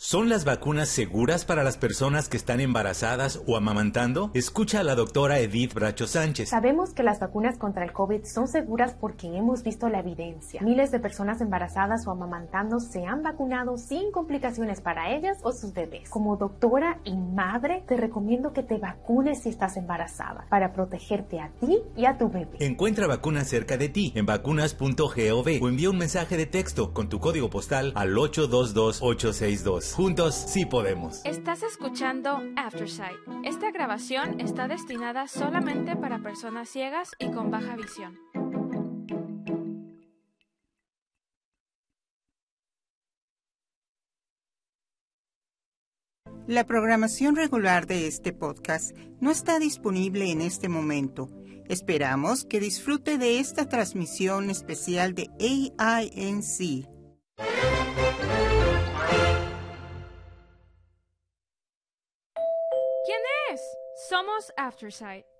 ¿Son las vacunas seguras para las personas que están embarazadas o amamantando? Escucha a la doctora Edith Bracho Sánchez. Sabemos que las vacunas contra el COVID son seguras porque hemos visto la evidencia. Miles de personas embarazadas o amamantando se han vacunado sin complicaciones para ellas o sus bebés. Como doctora y madre, te recomiendo que te vacunes si estás embarazada para protegerte a ti y a tu bebé. Encuentra vacunas cerca de ti en vacunas.gov o envía un mensaje de texto con tu código postal al 822-862. Juntos sí podemos. Estás escuchando Aftersight. Esta grabación está destinada solamente para personas ciegas y con baja visión. La programación regular de este podcast no está disponible en este momento. Esperamos que disfrute de esta transmisión especial de AINC. ¿Quién es? Somos Aftersight.